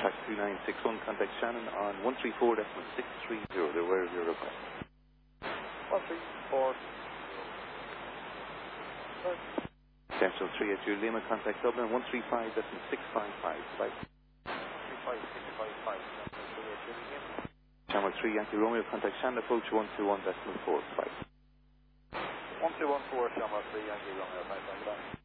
Track 2961, contact Shannon on 134.630. They're aware of your request. 134. Central 3 at your Lima, contact Dublin 135.655. 35655. Channel 3 Yankee Romeo, contact Shannon, approach 121.45. 1214, Shamrock 3 Yankee Romeo, 5